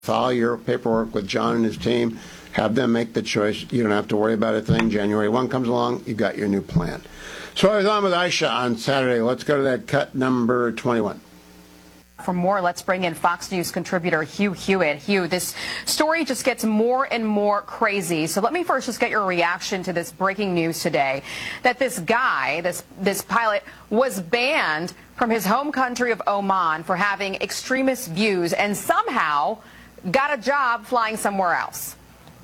File your paperwork with John and his team. Have them make the choice. You don't have to worry about a thing. January 1 comes along, you've got your new plan. So I was on with Aisha on Saturday. Let's go to that cut number 21. For more, let's bring in Fox News contributor Hugh Hewitt. Hugh, this story just gets more and more crazy. So let me first just get your reaction to this breaking news today, that this guy, this pilot, was banned from his home country of Oman for having extremist views and somehow got a job flying somewhere else.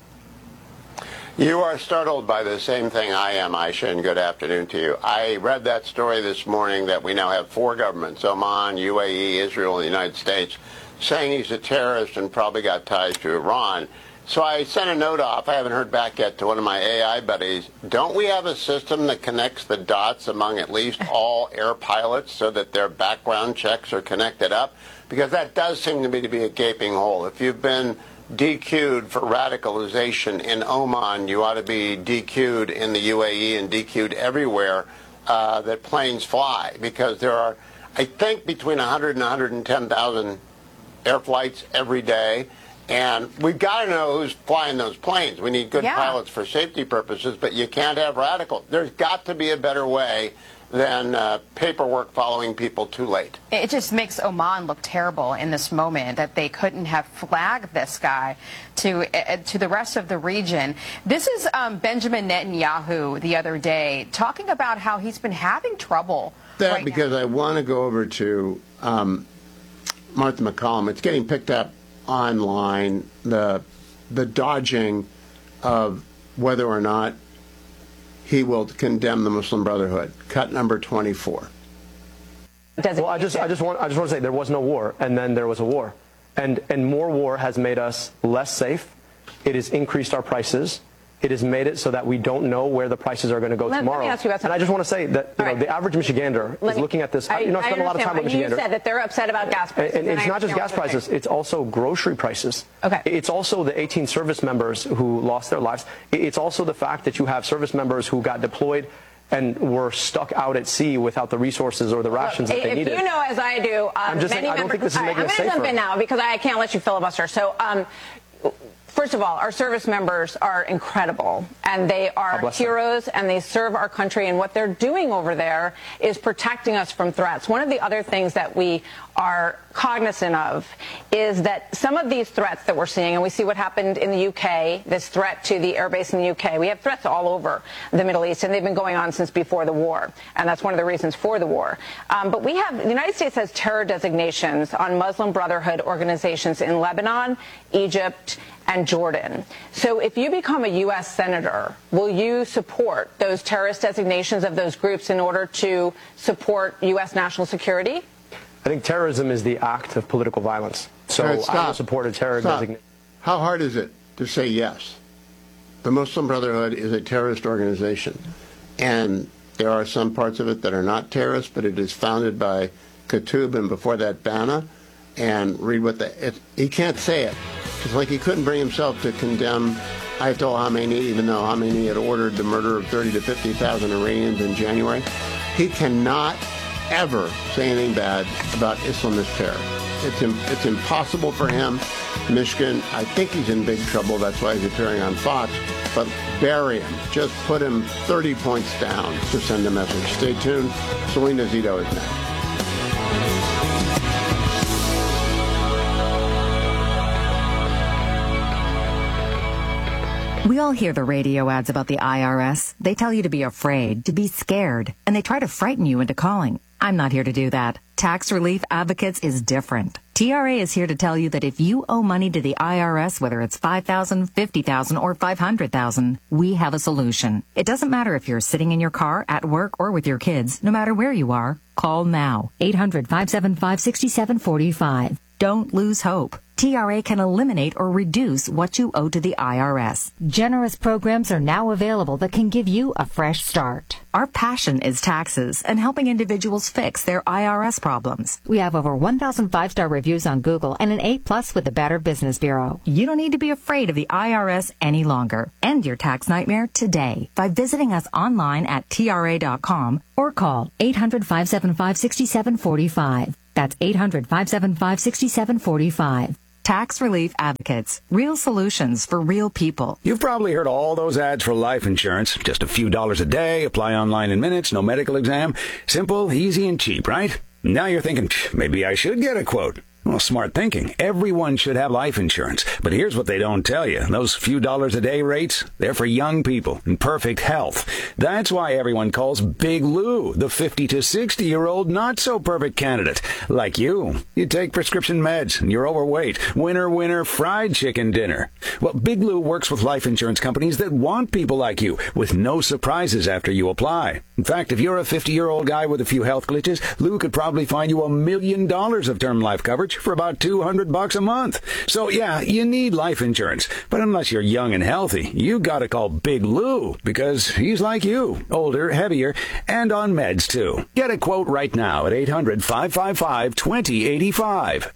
You are startled by the same thing I am, Aisha, and good afternoon to you. I read that story this morning that we now have 4 governments, Oman, UAE, Israel, and the United States, saying he's a terrorist and probably got ties to Iran. So I sent a note off, I haven't heard back yet, to one of my AI buddies. Don't we have a system that connects the dots among at least all air pilots so that their background checks are connected up? Because that does seem to me to be a gaping hole. If you've been DQ'd for radicalization in Oman, you ought to be DQ'd in the UAE and DQ'd everywhere that planes fly, because there are, I think, between 100 and 110,000 air flights every day, and we've got to know who's flying those planes. We need good pilots for safety purposes, but you can't have radicals. There's got to be a better way than paperwork following people too late. It just makes Oman look terrible in this moment that they couldn't have flagged this guy to the rest of the region. This is Benjamin Netanyahu the other day talking about how he's been having trouble. Because I want to go over to Martha MacCallum. It's getting picked up online, the dodging of whether or not he will condemn the Muslim Brotherhood. Cut number 24. Well, I just want to say there was no war, and then there was a war, and more war has made us less safe. It has increased our prices. It has made it so that we don't know where the prices are going to go tomorrow. Let me ask you about something. And I just want to say that the average Michigander is looking at this. I spend a lot of time with Michigander. You said that they're upset about gas prices. And it's not just gas prices. It's also grocery prices. Okay. It's also the 18 service members who lost their lives. It's also the fact that you have service members who got deployed and were stuck out at sea without the resources or the rations that they needed. If you know, as I do, I'm just saying, I don't think this is making us safer. I'm going to jump in now because I can't let you filibuster. So, first of all, our service members are incredible, and they are heroes, and they serve our country, and what they're doing over there is protecting us from threats. One of the other things that we are cognizant of is that some of these threats that we're seeing, and we see what happened in the UK, this threat to the airbase in the UK. We have threats all over the Middle East, and they've been going on since before the war, and that's one of the reasons for the war. But the United States has terror designations on Muslim Brotherhood organizations in Lebanon, Egypt, and Jordan. So if you become a U.S. senator, will you support those terrorist designations of those groups in order to support U.S. national security? I think terrorism is the act of political violence. So I will support a terror designation. How hard is it to say yes? The Muslim Brotherhood is a terrorist organization, and there are some parts of it that are not terrorist, but it is founded by Qutb and before that Banna. And read what he can't say it. It's like he couldn't bring himself to condemn Ayatollah Khamenei, even though Khamenei had ordered the murder of 30 to 50,000 Iranians in January. He cannot ever say anything bad about Islamist terror. It's impossible for him. Michigan, I think he's in big trouble. That's why he's appearing on Fox. But bury him. Just put him 30 points down to send a message. Stay tuned. Selena Zito is next. We all hear the radio ads about the IRS. They tell you to be afraid, to be scared, and they try to frighten you into calling. I'm not here to do that. Tax Relief Advocates is different. TRA is here to tell you that if you owe money to the IRS, whether it's $5,000, $50,000, or $500,000, we have a solution. It doesn't matter if you're sitting in your car, at work, or with your kids. No matter where you are, call now. 800-575-6745. Don't lose hope. TRA can eliminate or reduce what you owe to the IRS. Generous programs are now available that can give you a fresh start. Our passion is taxes and helping individuals fix their IRS problems. We have over 1,000 5-star reviews on Google and an A+ with the Better Business Bureau. You don't need to be afraid of the IRS any longer. End your tax nightmare today by visiting us online at TRA.com or call 800-575-6745. That's 800-575-6745. Tax Relief Advocates. Real solutions for real people. You've probably heard all those ads for life insurance. Just a few dollars a day, apply online in minutes, no medical exam. Simple, easy, and cheap, right? Now you're thinking, maybe I should get a quote. Well, smart thinking. Everyone should have life insurance. But here's what they don't tell you. Those few dollars a day rates, they're for young people in perfect health. That's why everyone calls Big Lou the 50 to 60-year-old not-so-perfect candidate. Like you. You take prescription meds and you're overweight. Winner, winner, fried chicken dinner. Well, Big Lou works with life insurance companies that want people like you with no surprises after you apply. In fact, if you're a 50-year-old guy with a few health glitches, Lou could probably find you $1 million of term life coverage for about $200 a month. So yeah, you need life insurance. But unless you're young and healthy, you gotta call Big Lou because he's like you, older, heavier, and on meds too. Get a quote right now at 800-555-2085.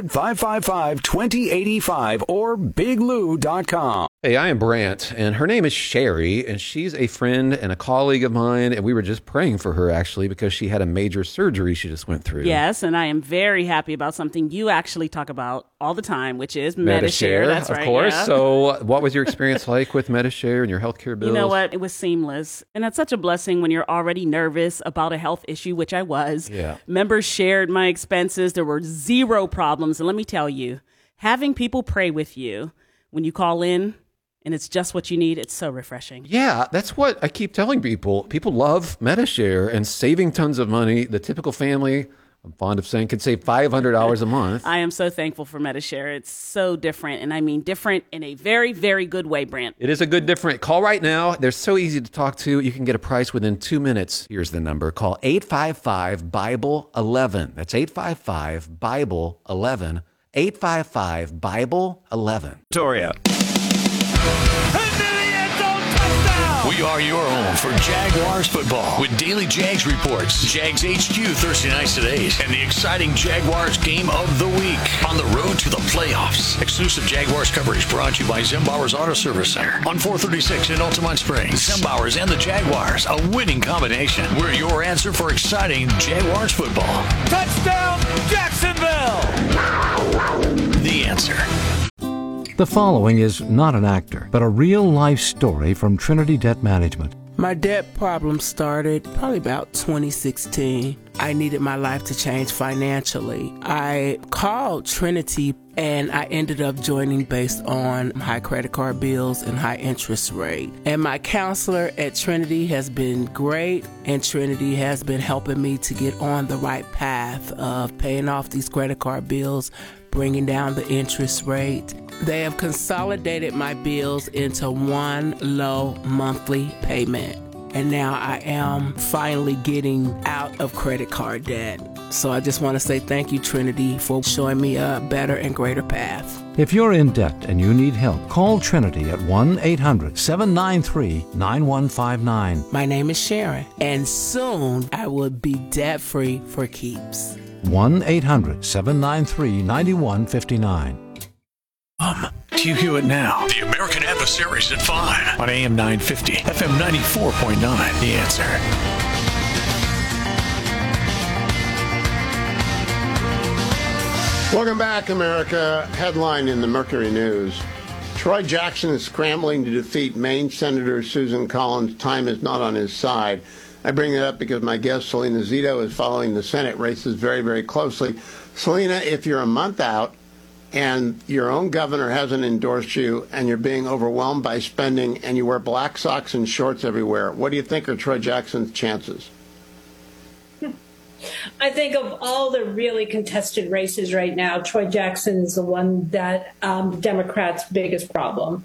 800-555-2085 or biglou.com. Hey, I am Brant, and her name is Sherry, and she's a friend and a colleague of mine, and we were just praying for her, actually, because she had a major surgery she just went through. Yes, and I am very happy about something you actually talk about all the time, which is Medi-Share. That's right, of course. Yeah. So what was your experience like with Medi-Share and your healthcare bills? You know what? It was seamless, and that's such a blessing when you're already nervous about a health issue, which I was. Yeah. Members shared my expenses. There were zero problems, and let me tell you, having people pray with you when you call in, and it's just what you need. It's so refreshing. Yeah, that's what I keep telling people. People love Medi-Share and saving tons of money. The typical family, I'm fond of saying, could save $500 a month. I am so thankful for Medi-Share. It's so different, and I mean different in a very, very good way, Brant. It is a good different. Call right now. They're so easy to talk to. You can get a price within 2 minutes. Here's the number. Call 855-BIBLE-11. That's 855-BIBLE-11. 855-BIBLE-11. Victoria. We are your home for Jaguars football with daily Jags reports, Jags HQ Thursday nights at 8, and the exciting Jaguars game of the week on the road to the playoffs. Exclusive Jaguars coverage brought to you by Zembauer's Auto Service Center on 436 in Altamont Springs. Zembauer's and the Jaguars, a winning combination. We're your answer for exciting Jaguars football. Touchdown, Jacksonville! The answer. The following is not an actor, but a real-life story from Trinity Debt Management. My debt problem started probably about 2016. I needed my life to change financially. I called Trinity and I ended up joining based on high credit card bills and high interest rate. And my counselor at Trinity has been great, and Trinity has been helping me to get on the right path of paying off these credit card bills, bringing down the interest rate. They have consolidated my bills into one low monthly payment. And now I am finally getting out of credit card debt. So I just want to say thank you, Trinity, for showing me a better and greater path. If you're in debt and you need help, call Trinity at 1-800-793-9159. My name is Sharon, and soon I will be debt-free for keeps. 1-800-793-9159. To you it now. The American Adversaries at 5 on AM 950, FM 94.9. The answer. Welcome back, America. Headline in the Mercury News. Troy Jackson is scrambling to defeat Maine Senator Susan Collins. Time is not on his side. I bring it up because my guest, Selena Zito, is following the Senate races very, very closely. Selena, if you're a month out and your own governor hasn't endorsed you and you're being overwhelmed by spending and you wear black socks and shorts everywhere, what do you think are Troy Jackson's chances? I think of all the really contested races right now, Troy Jackson is the one that Democrats' biggest problem.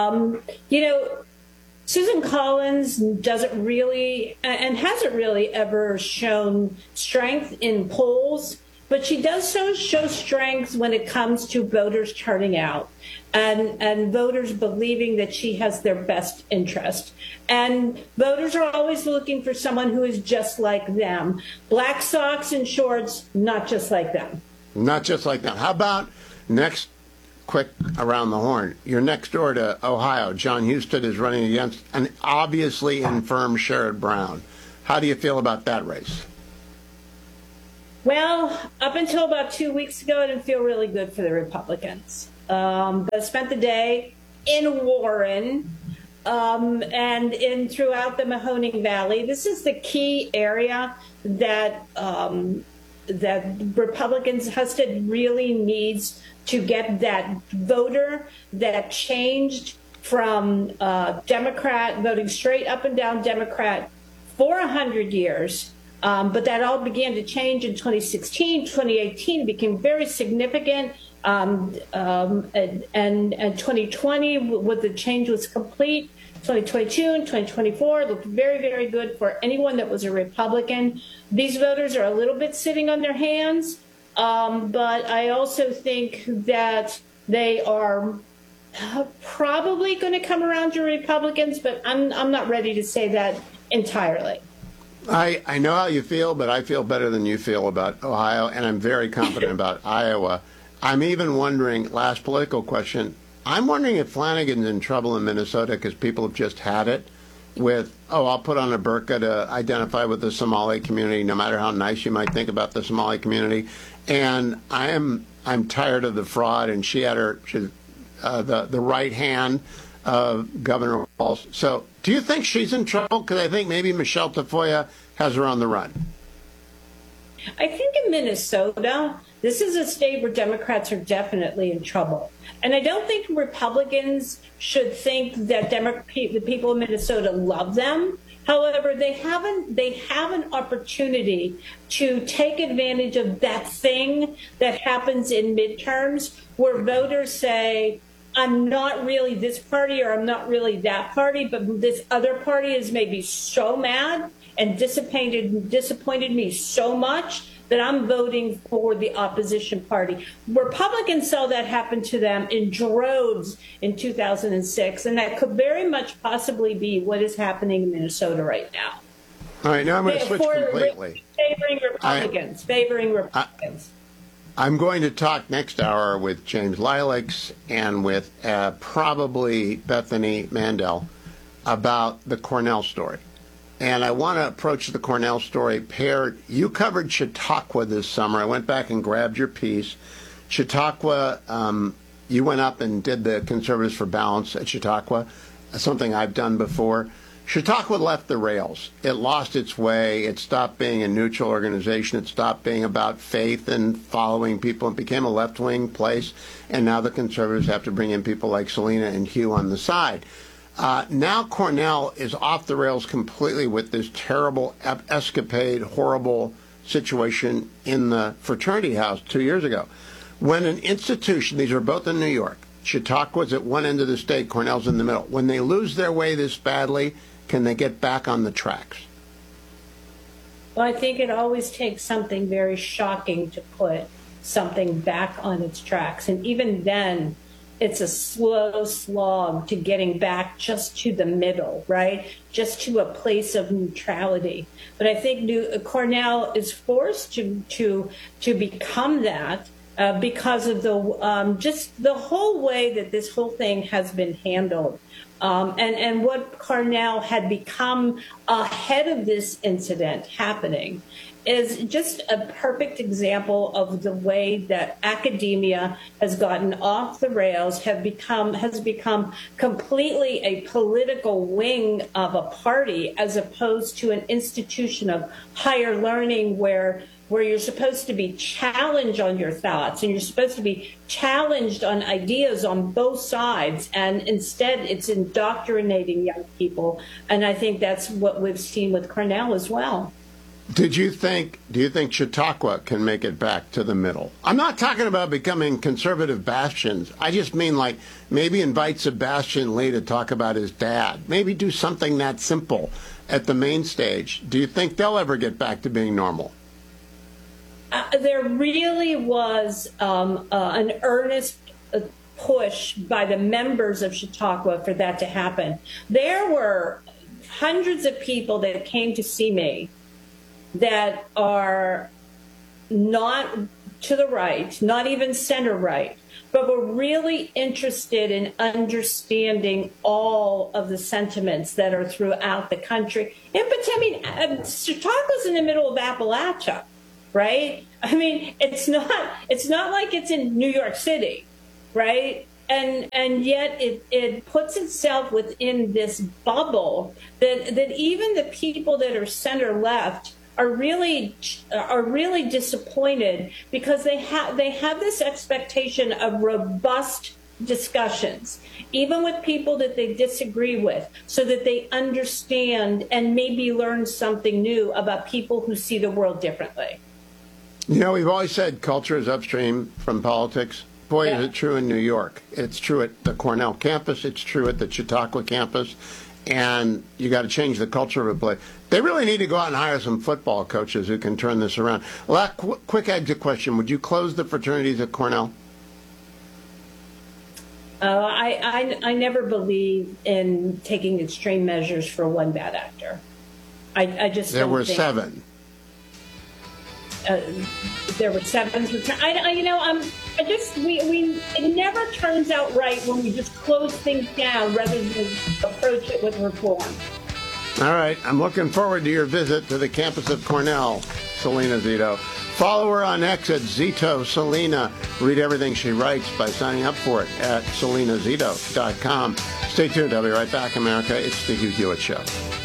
Susan Collins doesn't really and hasn't really ever shown strength in polls, but she does show strength when it comes to voters turning out and voters believing that she has their best interest. And voters are always looking for someone who is just like them. Black socks and shorts, not just like them. Not just like them. How about next, quick around the horn, you're next door to Ohio. John Husted is running against an obviously infirm Sherrod Brown. How do you feel about that race? Well, up until about 2 weeks ago, it didn't feel really good for the Republicans. But I spent the day in Warren and throughout the Mahoning Valley. This is the key area that that Republicans, Husted really needs to get that voter that changed from Democrat, voting straight up and down Democrat for 100 years. But that all began to change in 2016, 2018, became very significant. And 2020, when the change was complete, 2022 and 2024 looked very, very good for anyone that was a Republican. These voters are a little bit sitting on their hands, but I also think that they are probably going to come around to Republicans, but I'm not ready to say that entirely. I know how you feel, but I feel better than you feel about Ohio, and I'm very confident about Iowa. I'm even wondering, last political question, I'm wondering if Flanagan's in trouble in Minnesota because people have just had it with, I'll put on a burqa to identify with the Somali community, no matter how nice you might think about the Somali community. And I'm tired of the fraud, and she had the right hand of Governor Walz. So do you think she's in trouble? Because I think maybe Michelle Tafoya has her on the run. I think in Minnesota, this is a state where Democrats are definitely in trouble. And I don't think Republicans should think that the people of Minnesota love them. However, they have an opportunity to take advantage of that thing that happens in midterms where voters say, I'm not really this party or I'm not really that party, but this other party has made me so mad and disappointed me so much that I'm voting for the opposition party. Republicans saw that happen to them in droves in 2006, and that could very much possibly be what is happening in Minnesota right now. All right, now I'm going to switch completely. Favoring Republicans. I'm going to talk next hour with James Lileks and with probably Bethany Mandel about the Cornell story. And I want to approach the Cornell story paired. You covered Chautauqua this summer. I went back and grabbed your piece. Chautauqua, you went up and did the Conservatives for Balance at Chautauqua, something I've done before. Chautauqua left the rails. It lost its way. It stopped being a neutral organization. It stopped being about faith and following people. It became a left-wing place. And now the Conservatives have to bring in people like Selena and Hugh on the side. Now Cornell is off the rails completely with this terrible escapade, horrible situation in the fraternity house 2 years ago. When an institution, these are both in New York, Chautauqua's at one end of the state, Cornell's in the middle. When they lose their way this badly, can they get back on the tracks? Well, I think it always takes something very shocking to put something back on its tracks. And even then, it's a slow slog to getting back just to the middle, right? Just to a place of neutrality. But I think Cornell is forced to become that because of the just the whole way that this whole thing has been handled. And what Cornell had become ahead of this incident happening is just a perfect example of the way that academia has gotten off the rails, has become completely a political wing of a party as opposed to an institution of higher learning where you're supposed to be challenged on your thoughts and you're supposed to be challenged on ideas on both sides. And instead, it's indoctrinating young people. And I think that's what we've seen with Cornell as well. Do you think Chautauqua can make it back to the middle? I'm not talking about becoming conservative bastions. I just mean like maybe invite Sebastian Lee to talk about his dad. Maybe do something that simple at the main stage. Do you think they'll ever get back to being normal? There really was an earnest push by the members of Chautauqua for that to happen. There were hundreds of people that came to see me that are not to the right, not even center right, but were really interested in understanding all of the sentiments that are throughout the country. Chautauqua's in the middle of Appalachia, right? I mean, it's not like it's in New York City, right? And yet it puts itself within this bubble that even the people that are center left are really disappointed, because they have this expectation of robust discussions, even with people that they disagree with, so that they understand and maybe learn something new about people who see the world differently. You know, we've always said culture is upstream from politics. Boy, is it true in New York. It's true at the Cornell campus. It's true at the Chautauqua campus. And you got to change the culture of a place. They really need to go out and hire some football coaches who can turn this around. Quick exit question. Would you close the fraternities at Cornell? I never believe in taking extreme measures for one bad actor. I just there don't were think, 7. There were 7. It never turns out right when we just close things down rather than approach it with reform. All right. I'm looking forward to your visit to the campus of Cornell, Selena Zito. Follow her on X at Zito Selena. Read everything she writes by signing up for it at selenazito.com. Stay tuned. I'll be right back, America. It's the Hugh Hewitt Show.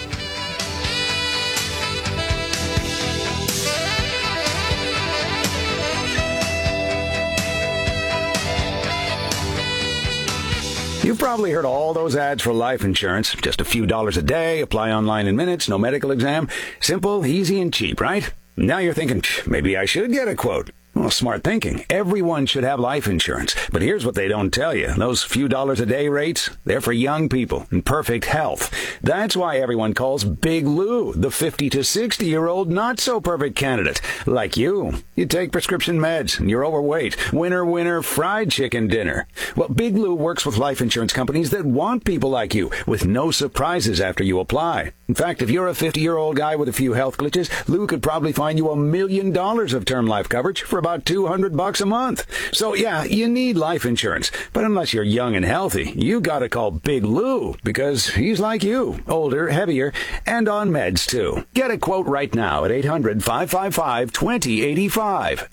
You've probably heard all those ads for life insurance. Just a few dollars a day, apply online in minutes, no medical exam. Simple, easy, and cheap, right? Now you're thinking, maybe I should get a quote. Well, smart thinking. Everyone should have life insurance. But here's what they don't tell you. Those few dollars a day rates, they're for young people in perfect health. That's why everyone calls Big Lou the 50 to 60-year-old not-so-perfect candidate. Like you. You take prescription meds and you're overweight. Winner, fried chicken dinner. Well, Big Lou works with life insurance companies that want people like you, with no surprises after you apply. In fact, if you're a 50-year-old guy with a few health glitches, Lou could probably find you $1 million of term life coverage for about $200 a month. So yeah, you need life insurance. But unless you're young and healthy, you gotta call Big Lou, because he's like you, older, heavier, and on meds too. Get a quote right now at 800-555-2085.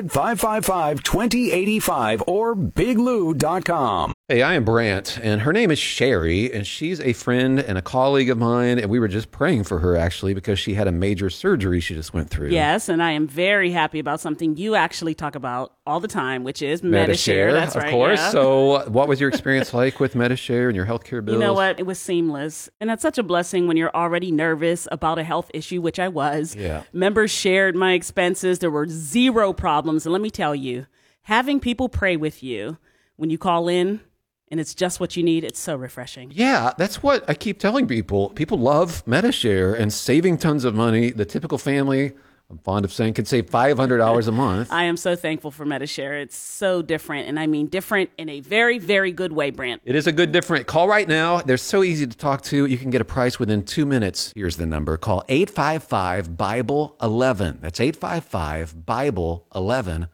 800-555-2085 or biglou.com. Hey, I am Brant, and her name is Sherry, and she's a friend and a colleague of mine, and we were just praying for her, actually, because she had a major surgery she just went through. Yes, and I am very happy about something you actually talk about all the time, which is Medi-Share. That's right, of course. yeah. So what was your experience like with Medi-Share and your healthcare bills? You know what? It was seamless, and that's such a blessing when you're already nervous about a health issue, which I was. Yeah. Members shared my expenses. There were 0 problems, and let me tell you, having people pray with you when you call in, and it's just what you need, it's so refreshing. Yeah, that's what I keep telling people. People love Medi-Share and saving tons of money. The typical family, I'm fond of saying, can save $500 a month. I am so thankful for Medi-Share. It's so different, and I mean different in a very, very good way, Brant. It is a good different. Call right now. They're so easy to talk to. You can get a price within 2 minutes. Here's the number. Call 855-BIBLE-11. That's 855-BIBLE-11.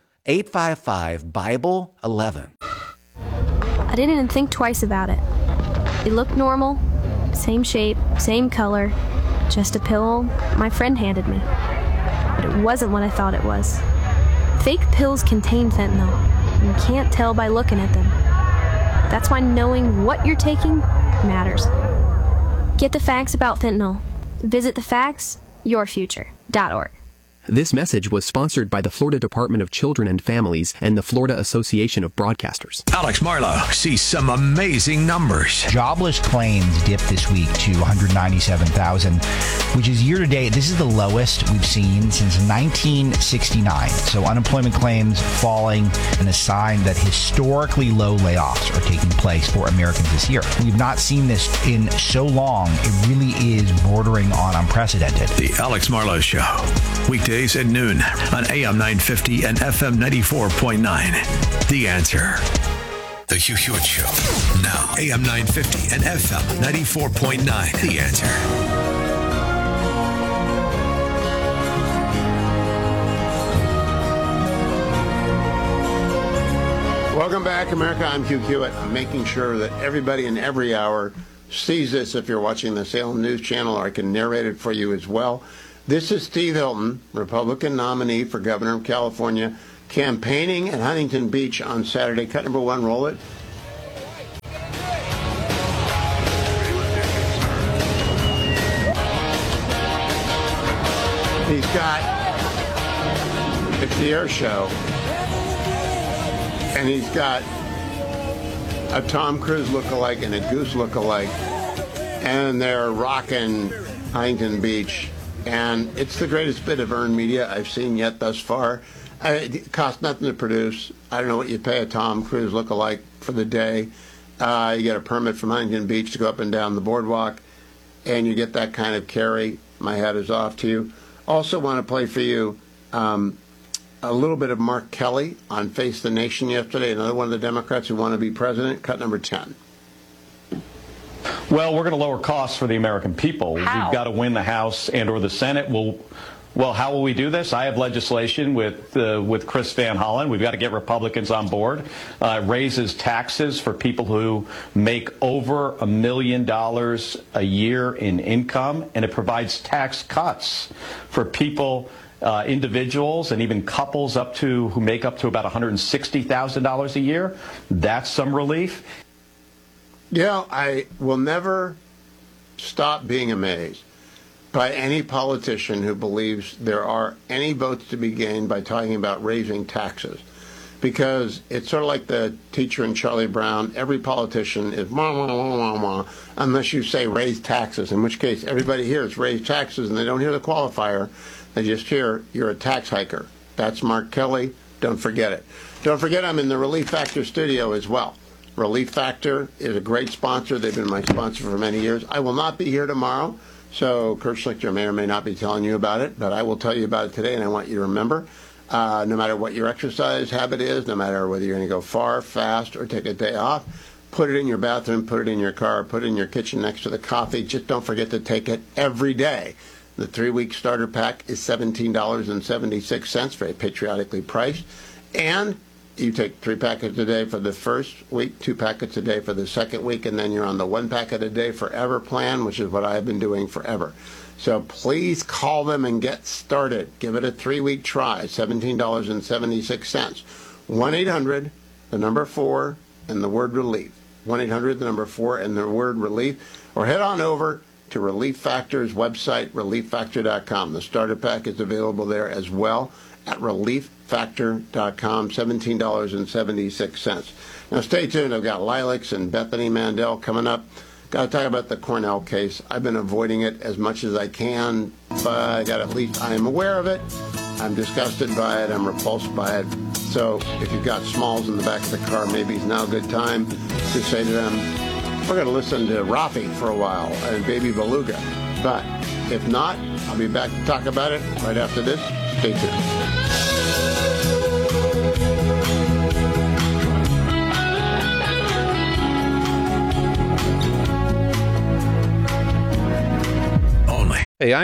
855-BIBLE-11. I didn't even think twice about it. It looked normal, same shape, same color, just a pill my friend handed me. But it wasn't what I thought it was. Fake pills contain fentanyl. You can't tell by looking at them. That's why knowing what you're taking matters. Get the facts about fentanyl. Visit thefactsyourfuture.org. This message was sponsored by the Florida Department of Children and Families and the Florida Association of Broadcasters. Alex Marlow sees some amazing numbers. Jobless claims dipped this week to 197,000, which is year to date. This is the lowest we've seen since 1969. So unemployment claims falling, and a sign that historically low layoffs are taking place for Americans this year. We've not seen this in so long. It really is bordering on unprecedented. The Alex Marlow Show. Weekdays at noon on AM 950 and FM 94.9. The Answer. The Hugh Hewitt Show. Now, AM 950 and FM 94.9. The Answer. Welcome back, America. I'm Hugh Hewitt. I'm making sure that everybody in every hour sees this. If you're watching the Salem News Channel, I can narrate it for you as well. This is Steve Hilton, Republican nominee for governor of California, campaigning at Huntington Beach on Saturday. Cut number 1, roll it. He's got, it's the air show, and he's got a Tom Cruise lookalike and a Goose lookalike, and they're rocking Huntington Beach, and it's the greatest bit of earned media I've seen yet thus far. It costs nothing to produce. I don't know what you pay a Tom Cruise lookalike for the day. You get a permit from Huntington Beach to go up and down the boardwalk, and you get that kind of carry. My hat is off to you. Also want to play for you a little bit of Mark Kelly on Face the Nation yesterday, another one of the Democrats who want to be president. Cut number 10. Well, we're going to lower costs for the American people. How? We've got to win the House and or the Senate. Well, how will we do this? I have legislation with Chris Van Hollen. We've got to get Republicans on board. Raises taxes for people who make over $1 million a year in income, and it provides tax cuts for people, individuals, and even couples who make up to about $160,000 a year. That's some relief. Yeah, I will never stop being amazed by any politician who believes there are any votes to be gained by talking about raising taxes. Because it's sort of like the teacher in Charlie Brown. Every politician is wah, wah, wah, wah, wah, unless you say raise taxes, in which case everybody hears raise taxes and they don't hear the qualifier. They just hear you're a tax hiker. That's Mark Kelly. Don't forget it. Don't forget I'm in the Relief Factor studio as well. Relief Factor is a great sponsor. They've been my sponsor for many years. I will not be here tomorrow. So Kurt Schlichter may or may not be telling you about it, but I will tell you about it today, and I want you to remember, no matter what your exercise habit is, no matter whether you're going to go far, fast, or take a day off, put it in your bathroom, put it in your car, put it in your kitchen next to the coffee. Just don't forget to take it every day. The 3-week starter pack is $17.76, very patriotically priced, and you take 3 packets a day for the first week, 2 packets a day for the second week, and then you're on the 1 packet a day forever plan, which is what I've been doing forever. So please call them and get started. Give it a 3-week try, $17.76. 1-800, the number 4, and the word relief. 1-800, the number 4, and the word relief. Or head on over to Relief Factor's website, relieffactor.com. The starter pack is available there as well at relieffactor.com, $17.76. Now stay tuned. I've got Lilacs and Bethany Mandel coming up. Got to talk about the Cornell case. I've been avoiding it as much as I can, but I am aware of it. I'm disgusted by it. I'm repulsed by it. So if you've got Smalls in the back of the car, maybe it's now a good time to say to them, we're going to listen to Rafi for a while and Baby Beluga. But if not, I'll be back to talk about it right after this. Stay tuned.